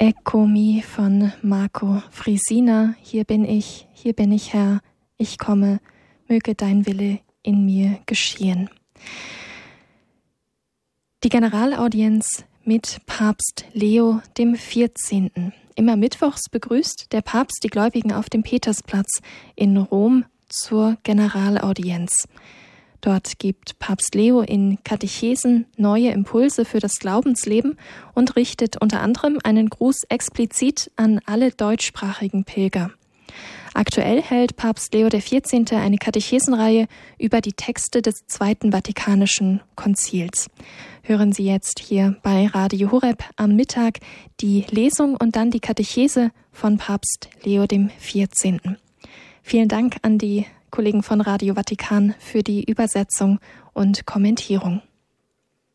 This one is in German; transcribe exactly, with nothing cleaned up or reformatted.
Eccomi von Marco Frisina. Hier bin ich, hier bin ich, Herr, ich komme, möge dein Wille in mir geschehen. Die Generalaudienz mit Papst Leo dem vierzehnten. Immer mittwochs begrüßt der Papst die Gläubigen auf dem Petersplatz in Rom zur Generalaudienz. Dort gibt Papst Leo in Katechesen neue Impulse für das Glaubensleben und richtet unter anderem einen Gruß explizit an alle deutschsprachigen Pilger. Aktuell hält Papst Leo der vierzehnte eine Katechesenreihe über die Texte des Zweiten Vatikanischen Konzils. Hören Sie jetzt hier bei Radio Horeb am Mittag die Lesung und dann die Katechese von Papst Leo dem vierzehnten. Vielen Dank an die Kollegen von Radio Vatikan für die Übersetzung und Kommentierung.